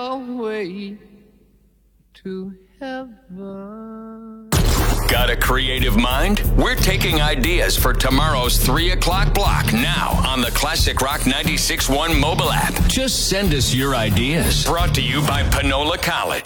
your way to heaven. Got a creative mind? We're taking ideas for tomorrow's 3 o'clock block now on the Classic Rock 96.1 mobile app. Just send us your ideas. Brought to you by Panola College.